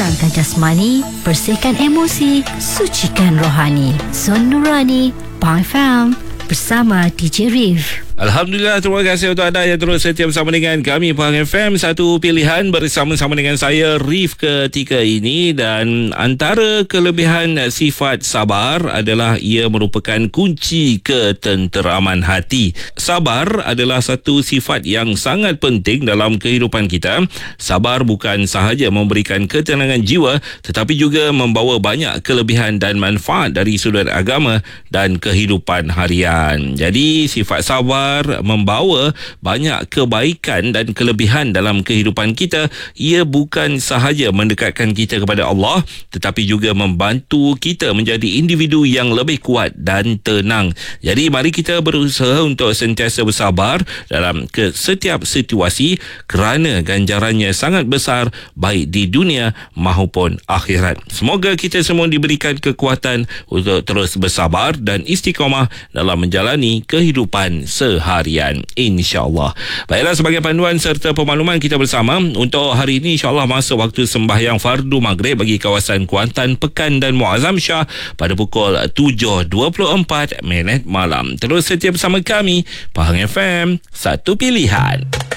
tenangkan jasmani, bersihkan emosi, sucikan rohani. Zon Nurani, Pang FM, bersama DJ Rif. Alhamdulillah, terima kasih untuk anda yang terus setia bersama dengan kami Pahang FM. Satu pilihan bersama-sama dengan saya Rif ketika ini. Dan antara kelebihan sifat sabar adalah ia merupakan kunci ketenteraman hati. Sabar adalah satu sifat yang sangat penting dalam kehidupan kita. Sabar bukan sahaja memberikan ketenangan jiwa, tetapi juga membawa banyak kelebihan dan manfaat dari sudut agama dan kehidupan harian. Jadi sifat sabar membawa banyak kebaikan dan kelebihan dalam kehidupan kita. Ia bukan sahaja mendekatkan kita kepada Allah, tetapi juga membantu kita menjadi individu yang lebih kuat dan tenang. Jadi mari kita berusaha untuk sentiasa bersabar dalam setiap situasi, kerana ganjarannya sangat besar baik di dunia maupun akhirat. Semoga kita semua diberikan kekuatan untuk terus bersabar dan istiqamah dalam menjalani kehidupan seharian, insya-Allah. Baiklah, sebagai panduan serta pemakluman kita bersama untuk hari ini, insya-Allah masa waktu sembahyang fardu maghrib bagi kawasan Kuantan, Pekan dan Muazzam Shah pada pukul 7.24 malam. Terus setia bersama kami Pahang FM, satu pilihan.